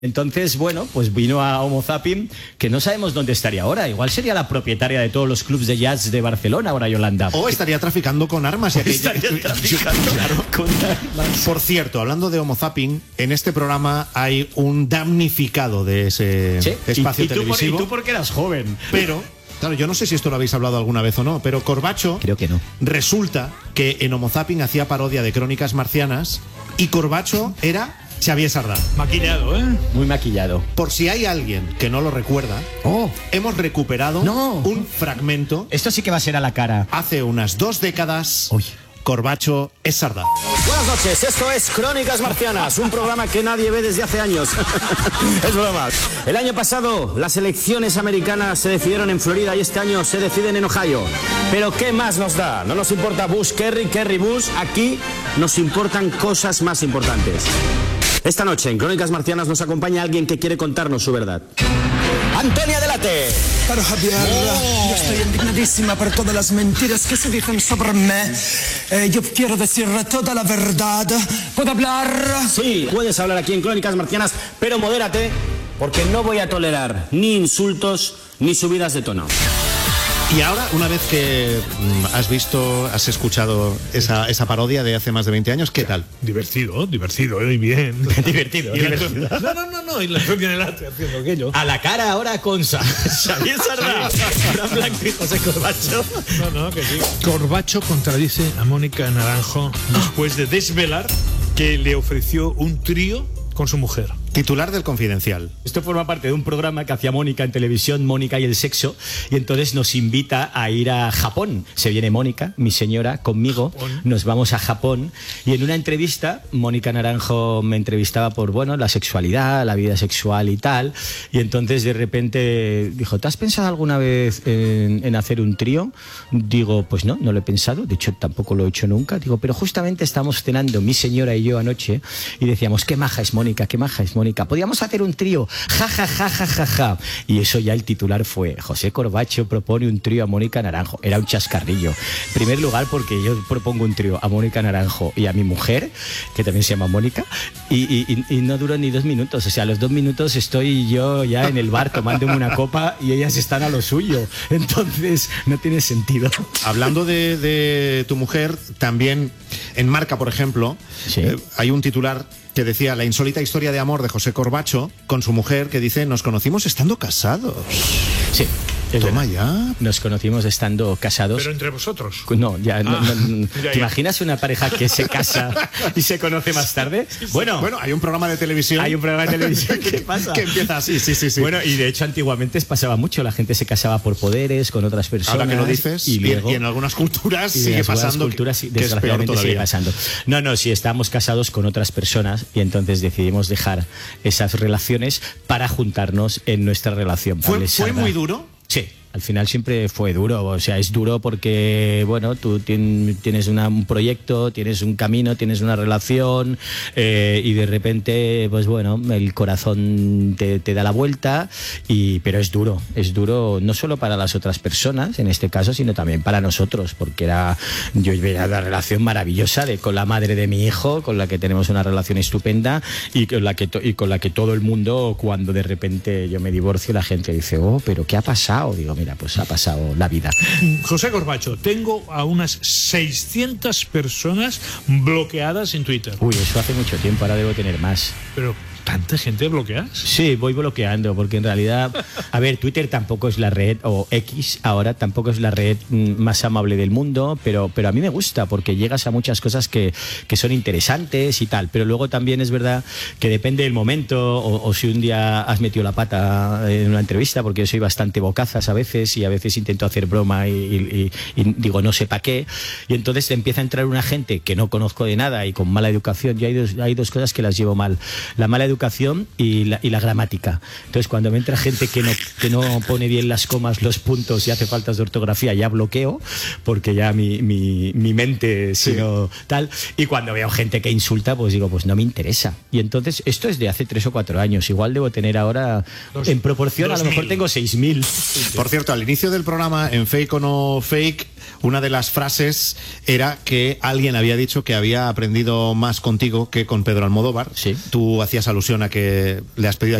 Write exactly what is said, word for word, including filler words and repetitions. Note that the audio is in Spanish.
Entonces, bueno, pues vino a Homo Zapping, que no sabemos dónde estaría ahora. Igual sería la propietaria de todos los clubs de jazz de Barcelona, ahora Yolanda. O estaría traficando con armas. O estaría que... traficando claro. con armas. Por cierto, hablando de Homo Zapping, en este programa hay un damnificado de ese ¿Sí? espacio ¿Y, y tú televisivo. Por, y tú porque eras joven. Pero... Claro, yo no sé si esto lo habéis hablado alguna vez o no, pero Corbacho... Creo que no. Resulta que en Homo Zapping hacía parodia de Crónicas Marcianas y Corbacho era Xavier Sardá. Maquillado, ¿eh? Muy maquillado. Por si hay alguien que no lo recuerda, oh. hemos recuperado no. un fragmento... Esto sí que va a ser a la cara. Hace unas dos décadas... Uy. Corbacho es Sardá. Buenas noches, esto es Crónicas Marcianas, un programa que nadie ve desde hace años. Es broma. El año pasado las elecciones americanas se decidieron en Florida y este año se deciden en Ohio. Pero ¿qué más nos da? No nos importa Bush, Kerry, Kerry, Bush. Aquí nos importan cosas más importantes. Esta noche en Crónicas Marcianas nos acompaña alguien que quiere contarnos su verdad. Antonia Delate. Pero Javier, oh. yo estoy indignadísima por todas las mentiras que se dicen sobre mí. Eh, yo quiero decir toda la verdad. ¿Puedo hablar? Sí, puedes hablar aquí en Crónicas Marcianas, pero modérate, porque no voy a tolerar ni insultos ni subidas de tono. Y ahora, una vez que mm, has visto, has escuchado esa, esa parodia de hace más de veinte años, ¿qué tal? Divertido, divertido, ¿eh? Bien. divertido, y divertido. La, no, no, no, no, y la Antonia Delate haciendo aquello. A la cara ahora con Xavier Sardá, Fran Blanco y José Corbacho. No, no, que sí. Corbacho contradice a Mónica Naranjo después de desvelar que le ofreció un trío con su mujer. Titular del Confidencial. Esto forma parte de un programa que hacía Mónica en televisión, Mónica y el sexo, y entonces nos invita a ir a Japón. Se viene Mónica, mi señora, conmigo, Japón. Nos vamos a Japón, y en una entrevista, Mónica Naranjo me entrevistaba por, bueno, la sexualidad, la vida sexual y tal, y entonces de repente dijo, ¿te has pensado alguna vez en, en hacer un trío? Digo, pues no, no lo he pensado, de hecho tampoco lo he hecho nunca. Digo, pero justamente estamos cenando, mi señora y yo anoche, y decíamos, qué maja es Mónica, qué maja es Mónica. Mónica, podíamos hacer un trío, ja, ja, ja, ja, ja, ja. Y eso ya el titular fue, José Corbacho propone un trío a Mónica Naranjo. Era un chascarrillo. En primer lugar, porque yo propongo un trío a Mónica Naranjo y a mi mujer, que también se llama Mónica, y, y, y no duró ni dos minutos. O sea, a los dos minutos estoy yo ya en el bar tomándome una copa y ellas están a lo suyo. Entonces, no tiene sentido. Hablando de, de tu mujer, también en Marca, por ejemplo, ¿sí? eh, hay un titular que decía la insólita historia de amor de José Corbacho con su mujer, que dice, nos conocimos estando casados. Sí. Toma ya. Nos conocimos estando casados. ¿Pero entre vosotros? No, ya. Ah, no, no, ya, ¿Te ya. imaginas una pareja que se casa y se conoce más tarde? Bueno, bueno, hay un programa de televisión. Hay un programa de televisión que pasa. Que empieza así, sí, sí, sí. Bueno, y de hecho antiguamente pasaba mucho. La gente se casaba por poderes con otras personas. Ahora que lo dices, y, luego, y en algunas culturas y sigue en pasando. Culturas, que, que desgraciadamente es sigue pasando. No, no, sí, estábamos casados con otras personas y entonces decidimos dejar esas relaciones para juntarnos en nuestra relación. ¿Fue, ¿fue muy duro? Sí. Al final siempre fue duro, o sea, es duro porque, bueno, tú tienes una, un proyecto, tienes un camino, tienes una relación eh, y de repente, pues bueno, el corazón te, te da la vuelta, y, pero es duro, es duro no solo para las otras personas, en este caso, sino también para nosotros, porque era, yo veía la relación maravillosa de, con la madre de mi hijo, con la que tenemos una relación estupenda y con la que, to, y con la que todo el mundo, cuando de repente yo me divorcio, la gente dice, oh, pero ¿qué ha pasado? Digo, mira, pues ha pasado la vida. José Corbacho, tengo a unas seiscientas personas bloqueadas en Twitter. Uy, eso hace mucho tiempo, ahora debo tener más. Pero... ¿tanta gente bloqueas? Sí, voy bloqueando, porque en realidad, a ver, Twitter tampoco es la red, o X ahora tampoco es la red más amable del mundo, pero, pero a mí me gusta, porque llegas a muchas cosas que, que son interesantes y tal, pero luego también es verdad que depende del momento, o, o si un día has metido la pata en una entrevista, porque yo soy bastante bocazas a veces, y a veces intento hacer broma y, y, y, y digo no sé para qué, y entonces te empieza a entrar una gente que no conozco de nada y con mala educación. Yo hay dos, hay dos cosas que las llevo mal, la mala educación y la, y la gramática. Entonces, cuando me entra gente que no, que no pone bien las comas, los puntos y hace faltas de ortografía, ya bloqueo, porque ya mi, mi, mi mente, sí. sino tal. Y cuando veo gente que insulta, pues digo, pues no me interesa. Y entonces, esto es de hace tres o cuatro años. Igual debo tener ahora, dos, en proporción, a lo mejor tengo seis mil. Por cierto, al inicio del programa, en Fake o No Fake, una de las frases era que alguien había dicho que había aprendido más contigo que con Pedro Almodóvar. Sí. Tú hacías alusión a que le has pedido